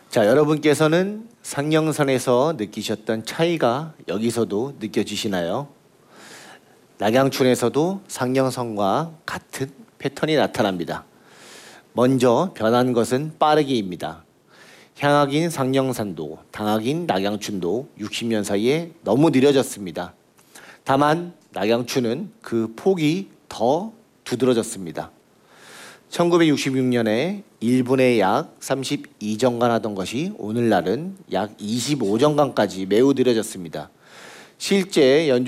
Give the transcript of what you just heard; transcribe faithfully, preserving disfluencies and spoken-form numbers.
자, 여러분께서는 상령선에서 느끼셨던 차이가 여기서도 느껴지시나요? 낙양춘에서도 상령선과 같은 패턴이 나타납니다. 먼저 변한 것은 빠르기입니다. 향악인 상령산도 당악인 낙양춘도 육십 년 사이에 너무 느려졌습니다. 다만 낙양춘은 그 폭이 더 두드러졌습니다. 천구백육십육 년에 일 분에 약 삼십이 정간 하던 것이 오늘날은 약 이십오 정간까지 매우 느려졌습니다. 실제 연주